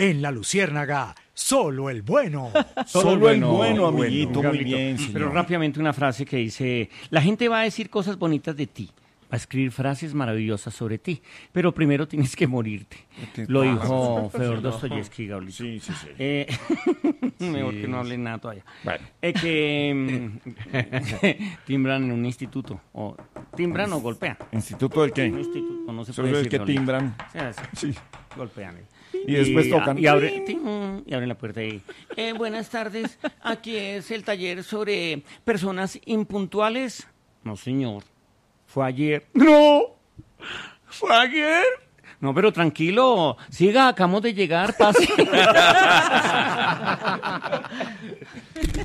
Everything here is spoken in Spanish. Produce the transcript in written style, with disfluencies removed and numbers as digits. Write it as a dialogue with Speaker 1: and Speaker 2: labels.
Speaker 1: En La Luciérnaga, solo el bueno.
Speaker 2: Solo el bueno, amiguito, muy bien, señor.
Speaker 3: Pero rápidamente una frase que dice, la gente va a decir cosas bonitas de ti, va a escribir frases maravillosas sobre ti, pero primero tienes que morirte. Lo dijo Fedor Dostoyevsky, Gaulito.
Speaker 2: Sí.
Speaker 3: Mejor que no hable nada todavía.
Speaker 2: Bueno.
Speaker 3: Timbran en un instituto. O timbran o golpean.
Speaker 2: ¿Instituto del qué?
Speaker 3: Un instituto, no se
Speaker 2: Solo
Speaker 3: puede
Speaker 2: el
Speaker 3: decir.
Speaker 2: que timbran.
Speaker 3: Sí.
Speaker 2: Sí.
Speaker 3: Golpean.
Speaker 2: Y después tocan.
Speaker 3: Y abren la puerta y... buenas tardes, aquí es el taller sobre personas impuntuales. No, señor. Fue ayer. ¡No! ¿Fue ayer? No, pero tranquilo. Siga, acabamos de llegar. Pase.